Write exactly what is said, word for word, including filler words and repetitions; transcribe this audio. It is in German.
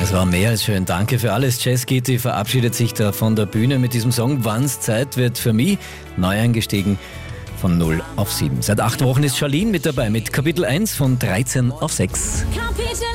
Das war mehr als schön. Danke für alles. Jazz Gitti verabschiedet sich da von der Bühne mit diesem Song. Wann's Zeit wird für mich. Neu eingestiegen von null auf sieben. Seit acht Wochen ist Charlene mit dabei mit Kapitel eins von dreizehn auf sechs. Kapitel